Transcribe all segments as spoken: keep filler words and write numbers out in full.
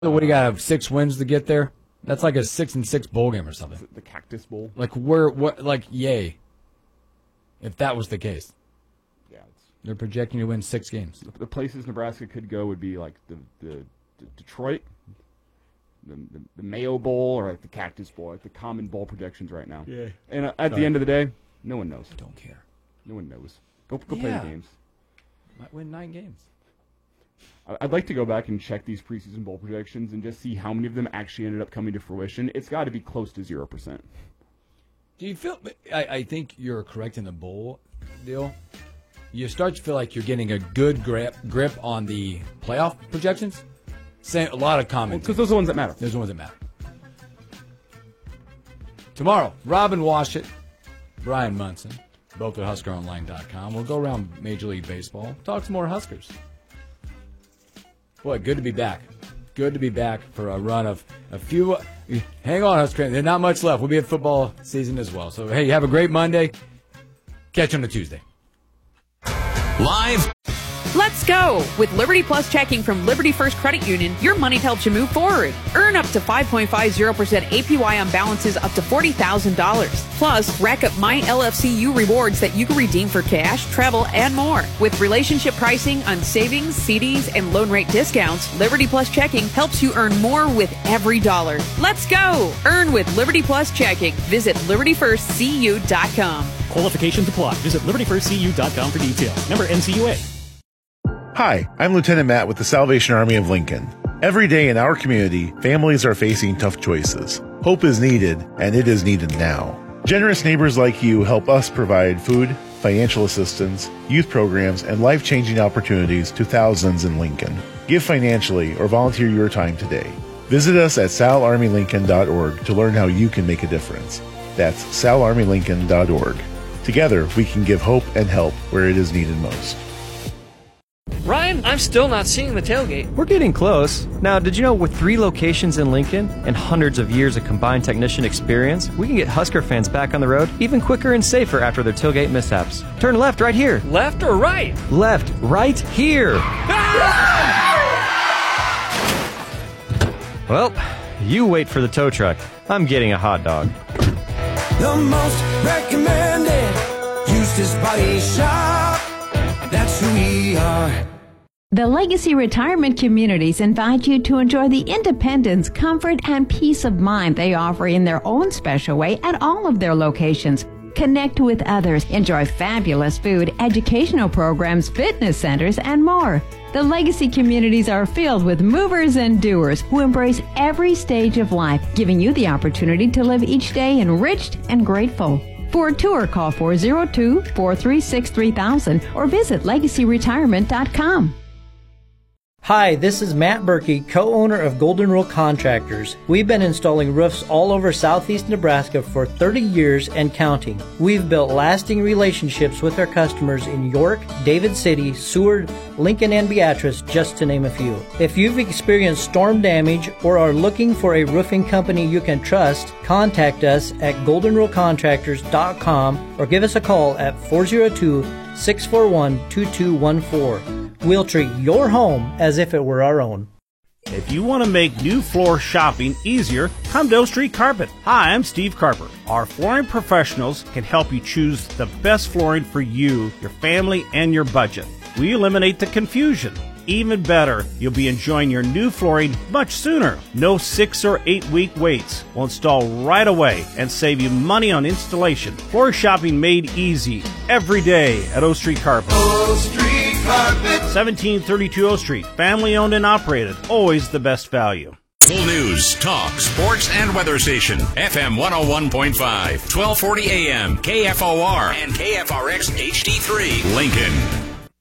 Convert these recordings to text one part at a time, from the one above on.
So what do you got? Have six wins to get there? That's like a six and six bowl game or something. The Cactus Bowl. Like we're what? Like yay. If that was the case. Yeah, it's, they're projecting to win six games. The, the places Nebraska could go would be like the the, the Detroit, the, the the Mayo Bowl, or like the Cactus Bowl, like the common bowl projections right now. Yeah. And uh, at Sorry. the end of the day, no one knows. Don't care. No one knows. Go go yeah. play the games. Might win nine games. I'd like to go back and check these preseason bowl projections and just see how many of them actually ended up coming to fruition. It's got to be close to zero percent. Do you feel? I, I think you're correct in the bowl deal. You start to feel like you're getting a good grip grip on the playoff projections. Saying a lot of comments because well, those are the ones that matter. Those are the ones that matter. Tomorrow, Robin Washut, Brian Munson, both at Husker Online dot com. We'll go around Major League Baseball, talk some more Huskers. Boy, good to be back. Good to be back for a run of a few. Hang on, Husker. There's not much left. We'll be at football season as well. So, hey, have a great Monday. Catch you on a Tuesday. Live. Let's go! With Liberty Plus checking from Liberty First Credit Union, your money helps you move forward. Earn up to five point five zero percent A P Y on balances up to forty thousand dollars. Plus, rack up My L F C U rewards that you can redeem for cash, travel, and more. With relationship pricing on savings, C Ds, and loan rate discounts, Liberty Plus checking helps you earn more with every dollar. Let's go! Earn with Liberty Plus checking. Visit liberty first c u dot com. Qualifications apply. Visit liberty first c u dot com for details. Member N C U A. Hi, I'm Lieutenant Matt with the Salvation Army of Lincoln. Every day in our community, families are facing tough choices. Hope is needed, and it is needed now. Generous neighbors like you help us provide food, financial assistance, youth programs, and life-changing opportunities to thousands in Lincoln. Give financially or volunteer your time today. Visit us at sal army lincoln dot org to learn how you can make a difference. That's sal army lincoln dot org. Together, we can give hope and help where it is needed most. Ryan, I'm still not seeing the tailgate. We're getting close. Now, did you know with three locations in Lincoln and hundreds of years of combined technician experience, we can get Husker fans back on the road even quicker and safer after their tailgate mishaps? Turn left right here. Left or right? Left right here. Well, you wait for the tow truck. I'm getting a hot dog. The most recommended Eustace Body Shop. That's who we are. The Legacy Retirement Communities invite you to enjoy the independence, comfort, and peace of mind they offer in their own special way at all of their locations. Connect with others, enjoy fabulous food, educational programs, fitness centers, and more. The Legacy Communities are filled with movers and doers who embrace every stage of life, giving you the opportunity to live each day enriched and grateful. For a tour, call four oh two, four three six, three thousand or visit legacy retirement dot com. Hi, this is Matt Berkey, co-owner of Golden Rule Contractors. We've been installing roofs all over southeast Nebraska for thirty years and counting. We've built lasting relationships with our customers in York, David City, Seward, Lincoln, and Beatrice, just to name a few. If you've experienced storm damage or are looking for a roofing company you can trust, contact us at golden rule contractors dot com or give us a call at four oh two, six four one, two two one four. We'll treat your home as if it were our own. If you want to make new floor shopping easier, come to O Street Carpet. Hi, I'm Steve Carper. Our flooring professionals can help you choose the best flooring for you, your family, and your budget. We eliminate the confusion. Even better, you'll be enjoying your new flooring much sooner. No six or eight week waits. We'll install right away and save you money on installation. Floor shopping made easy every day at O Street Carpet. O Street Carpet. seventeen thirty-two O Street. Family owned and operated. Always the best value. Full news, talk, sports, and weather station. F M one oh one point five, twelve forty A M, K F O R, and K F R X H D three, Lincoln.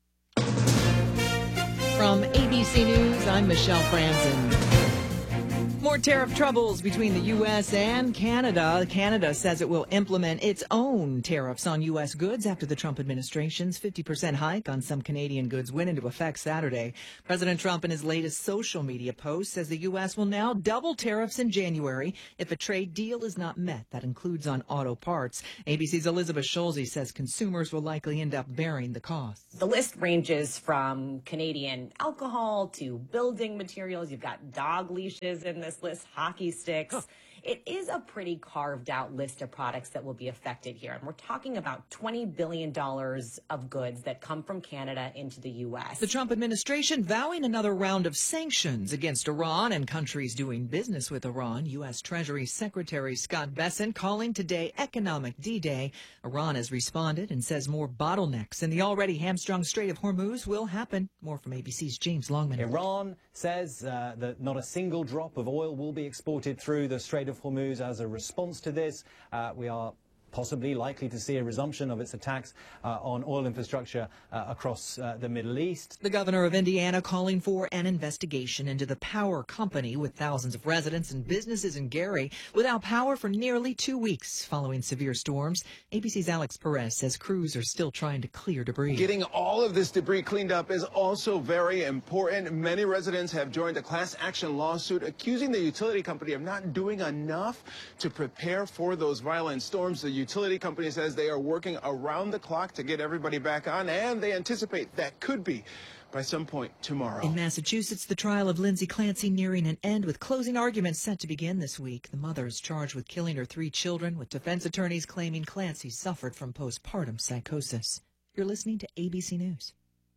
From A B C News, I'm Michelle Franzen. More tariff troubles between the U S and Canada. Canada says it will implement its own tariffs on U S goods after the Trump administration's fifty percent hike on some Canadian goods went into effect Saturday. President Trump, in his latest social media post, says the U S will now double tariffs in January if a trade deal is not met. That includes on auto parts. A B C's Elizabeth Schulze says consumers will likely end up bearing the costs. The list ranges from Canadian alcohol to building materials. You've got dog leashes in this list, hockey sticks. Huh. It is a pretty carved out list of products that will be affected here. And we're talking about twenty billion dollars of goods that come from Canada into the U S. The Trump administration vowing another round of sanctions against Iran and countries doing business with Iran. U S. Treasury Secretary Scott Bessent calling today economic D-Day. Iran has responded and says more bottlenecks in the already hamstrung Strait of Hormuz will happen. More from A B C's James Longman. Iran says uh, that not a single drop of oil will be exported through the Strait of Hormuz. As a response to this, uh, we are possibly likely to see a resumption of its attacks uh, on oil infrastructure uh, across uh, the Middle East. The governor of Indiana calling for an investigation into the power company with thousands of residents and businesses in Gary without power for nearly two weeks following severe storms. A B C's Alex Perez says crews are still trying to clear debris. Getting all of this debris cleaned up is also very important. Many residents have joined a class action lawsuit accusing the utility company of not doing enough to prepare for those violent storms. The utility company says they are working around the clock to get everybody back on, and they anticipate that could be by some point tomorrow. In Massachusetts, the trial of Lindsay Clancy nearing an end with closing arguments set to begin this week. The mother is charged with killing her three children, with defense attorneys claiming Clancy suffered from postpartum psychosis. You're listening to A B C News.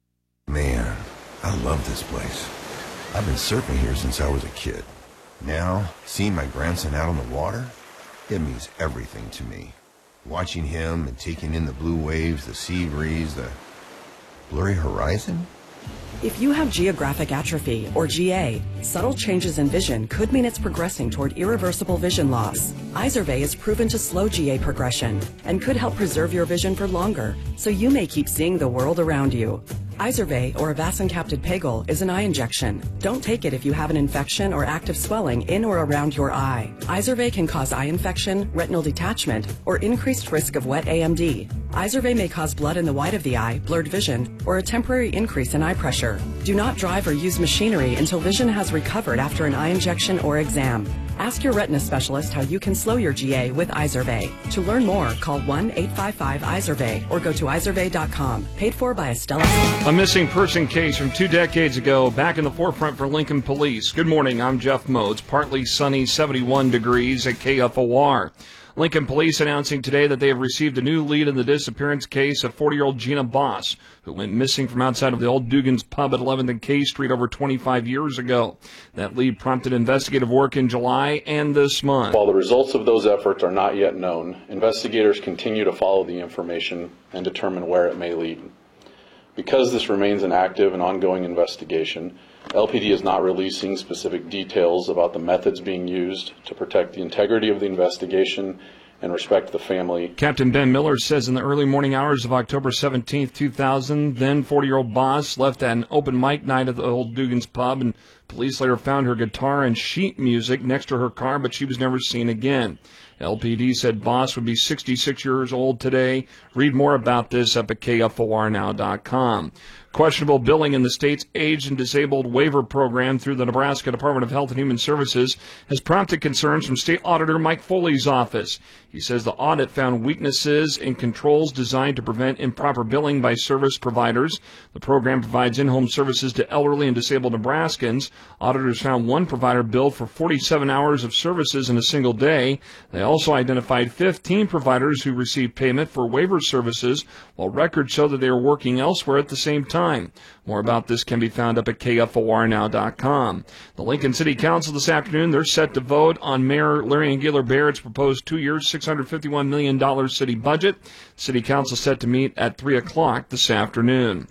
Man, I love this place. I've been surfing here since I was a kid. Now, seeing my grandson out on the water, it means everything to me. Watching him and taking in the blue waves, the sea breeze, the blurry horizon. If you have geographic atrophy, or G A, subtle changes in vision could mean it's progressing toward irreversible vision loss. Izervay is proven to slow G A progression and could help preserve your vision for longer, so you may keep seeing the world around you. Izervay, or avacincaptad pegol, is an eye injection. Don't take it if you have an infection or active swelling in or around your eye. Izervay can cause eye infection, retinal detachment, or increased risk of wet A M D. Izervay may cause blood in the white of the eye, blurred vision, or a temporary increase in eye pressure. Do not drive or use machinery until vision has recovered after an eye injection or exam. Ask your retina specialist how you can slow your G A with Izervay. To learn more, call one eight five five Izervay or go to izervay dot com. Paid for by Estella. A missing person case from two decades ago, back in the forefront for Lincoln Police. Good morning, I'm Jeff Modes. Partly sunny, seventy-one degrees at K F O R. Lincoln Police announcing today that they have received a new lead in the disappearance case of forty-year-old Gina Boss, who went missing from outside of the old Dugan's Pub at eleventh and K Street over twenty-five years ago. That lead prompted investigative work in July and this month. While the results of those efforts are not yet known, investigators continue to follow the information and determine where it may lead. Because this remains an active and ongoing investigation, L P D is not releasing specific details about the methods being used to protect the integrity of the investigation and respect the family. Captain Ben Miller says in the early morning hours of October seventeenth, two thousand, then forty-year-old Boss left at an open mic night at the old Dugan's Pub, and police later found her guitar and sheet music next to her car, but she was never seen again. L P D said Boss would be sixty-six years old today. Read more about this up at K F O R now dot com. Questionable billing in the state's aged and disabled waiver program through the Nebraska Department of Health and Human Services has prompted concerns from State Auditor Mike Foley's office. He says the audit found weaknesses in controls designed to prevent improper billing by service providers. The program provides in-home services to elderly and disabled Nebraskans. Auditors found one provider billed for forty-seven hours of services in a single day. They also identified fifteen providers who received payment for waiver services, while records show that they were working elsewhere at the same time. More about this can be found up at K F O R now dot com. The Lincoln City Council this afternoon, they're set to vote on Mayor Larry Gaylor Barrett's proposed two-year, six hundred fifty-one million dollars city budget. City Council set to meet at three o'clock this afternoon.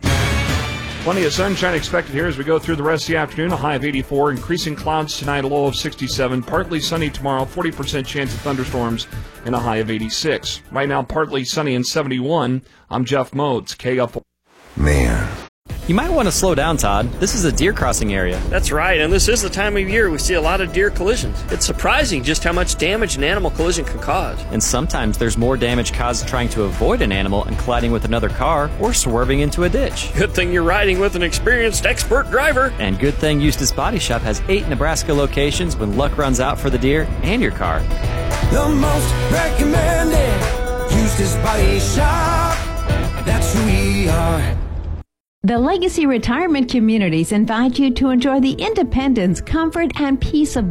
Plenty of sunshine expected here as we go through the rest of the afternoon. A high of eighty-four, increasing clouds tonight, a low of sixty-seven. Partly sunny tomorrow, forty percent chance of thunderstorms, and a high of eighty-six. Right now, partly sunny and seventy-one. I'm Jeff Modes, K F O R. Man. You might want to slow down, Todd. This is a deer crossing area. That's right, and this is the time of year we see a lot of deer collisions. It's surprising just how much damage an animal collision can cause. And sometimes there's more damage caused trying to avoid an animal and colliding with another car or swerving into a ditch. Good thing you're riding with an experienced expert driver. And good thing Eustis Body Shop has eight Nebraska locations when luck runs out for the deer and your car. The most recommended Eustis Body Shop. That's who we are. The Legacy Retirement Communities invite you to enjoy the independence, comfort, and peace of